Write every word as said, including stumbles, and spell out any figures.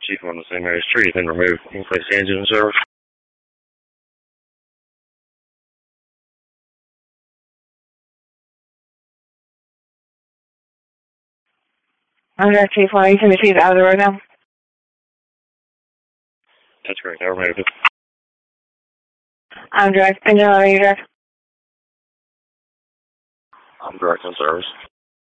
Chief on the Saint Mary's tree has been removed. You can place the engine in service. I'm Direct Chief one. You can receive out of the road now. That's correct. I removed it. I'm Direct. Engine, are you Direct? I'm direct on service.